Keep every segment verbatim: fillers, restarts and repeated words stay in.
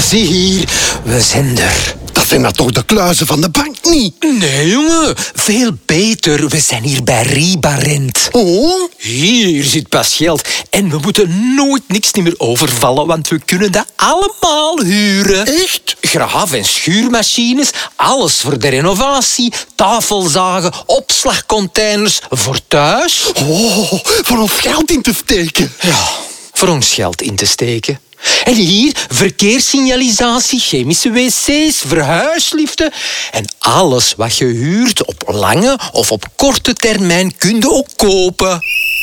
zie hier. We zijn er. Dat zijn dat toch de kluizen van de bank niet? Nee, jongen. Veel beter. We zijn hier bij Ribarent. Oh? Hier zit pas geld. En we moeten nooit niks meer overvallen, want we kunnen dat allemaal huren. Echt? Graaf- en schuurmachines, alles voor de renovatie, tafelzagen, opslagcontainers voor thuis. Oh, voor ons geld in te steken. Ja, voor ons geld in te steken. En hier verkeerssignalisatie, chemische wc's, verhuisliften. En alles wat je huurt op lange of op korte termijn kun je ook kopen.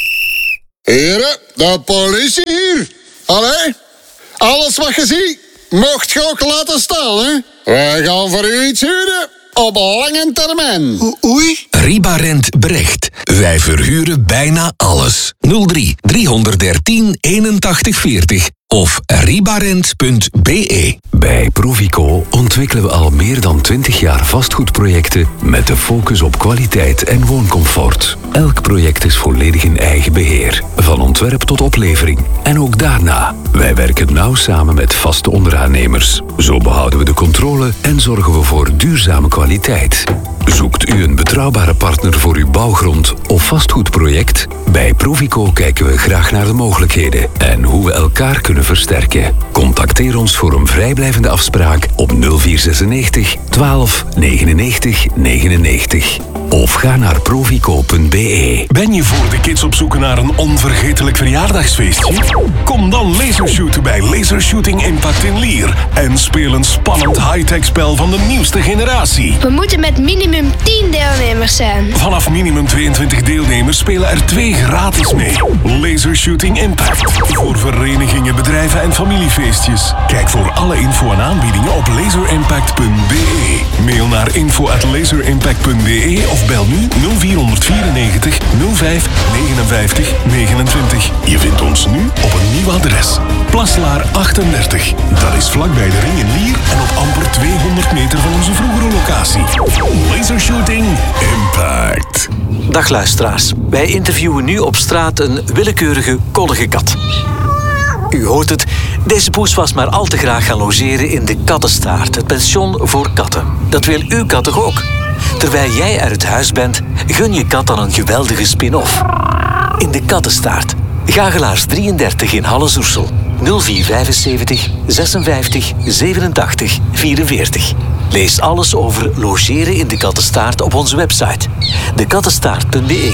Heren, de politie hier. Allee, alles wat je ziet, mocht je ook laten staan, hè. Wij gaan voor u iets huren op lange termijn. O- oei. Ribarent Brecht. Wij verhuren bijna alles. nul drie driehonderddertien eenentachtig veertig of ribarent punt b e. Bij Provico ontwikkelen we al meer dan twintig jaar vastgoedprojecten met de focus op kwaliteit en wooncomfort. Elk project is volledig in eigen beheer, van ontwerp tot oplevering. En ook daarna. Wij werken nauw samen met vaste onderaannemers. Zo behouden we de controle en zorgen we voor duurzame kwaliteit. Zoekt u een betrouwbare partner voor uw bouwgrond of vastgoedproject? Bij Provico kijken we graag naar de mogelijkheden en hoe we elkaar kunnen versterken. Contacteer ons voor een vrijblijvende afspraak op nul vier zesennegentig twaalf negenennegentig negenennegentig. Of ga naar provico punt b e. Ben je voor de kids op zoek naar een onvergetelijk verjaardagsfeestje? Kom dan lasershooten bij Laser Shooting Impact in Lier. En speel een spannend high-tech spel van de nieuwste generatie. We moeten met minimum tien deelnemers zijn. Vanaf minimum tweeëntwintig deelnemers spelen er twee gratis mee. Laser Shooting Impact. Voor verenigingen, bedrijven en familiefeestjes. Kijk voor alle info en aanbiedingen op laserimpact punt b e. Mail naar info at laserimpact punt b e of bel nu nul vier vierennegentig nul vijf negenenvijftig negenentwintig. Je vindt ons nu op een nieuw adres. Plaslaar achtendertig. Dat is vlakbij de Ring in Lier en op amper tweehonderd meter van onze vroegere locatie. Lasershooting Impact. Dag luisteraars. Wij interviewen nu op straat een willekeurige koddige kat. U hoort het, deze poes was maar al te graag gaan logeren in de Kattenstaart, het pension voor katten. Dat wil uw kat toch ook? Terwijl jij uit huis bent, gun je kat dan een geweldige spin-off. In de Kattenstaart. Gagelaars drieëndertig in Halle-Zoersel. nul vier vijfenzeventig zesenvijftig zevenentachtig vierenveertig. Lees alles over logeren in de Kattenstaart op onze website. de kattenstaart punt b e.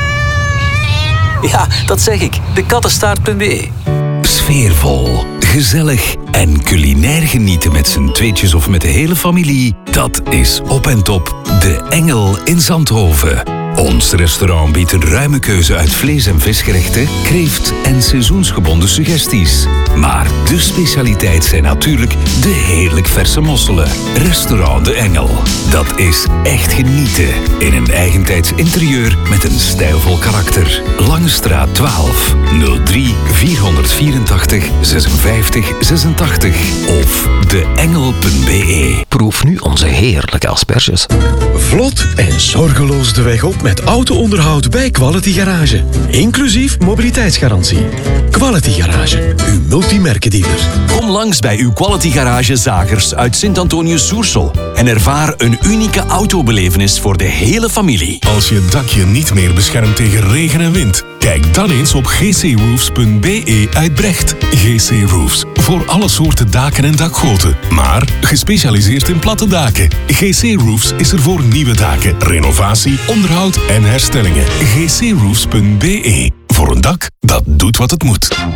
Ja, dat zeg ik. de kattenstaart punt b e. Sfeervol, gezellig en culinair genieten met z'n tweetjes of met de hele familie. Dat is op en top De Engel in Zandhoven. Ons restaurant biedt een ruime keuze uit vlees- en visgerechten, kreeft en seizoensgebonden suggesties. Maar de specialiteit zijn natuurlijk de heerlijk verse mosselen. Restaurant De Engel. Dat is echt genieten in een eigentijds interieur met een stijlvol karakter. Langestraat twaalf nul drie vierhonderdvierentachtig zesenvijftig zesentachtig of de engel punt b e. Proef nu onze heerlijke asperges. Vlot en zorgeloos de weg op met auto-onderhoud bij Quality Garage. Inclusief mobiliteitsgarantie. Quality Garage, uw multimerkendealer. Kom langs bij uw Quality Garage Zagers uit Sint-Antonius-Soersel en ervaar een unieke autobelevenis voor de hele familie. Als je dakje niet meer beschermt tegen regen en wind, kijk dan eens op g c roofs punt b e uit Brecht. G C Roofs, voor alle soorten daken en dakgoten, maar gespecialiseerd in platte daken. G C Roofs is er voor nieuwe daken, renovatie, onderhoud en herstellingen. g c roofs punt b e. Voor een dak dat doet wat het moet.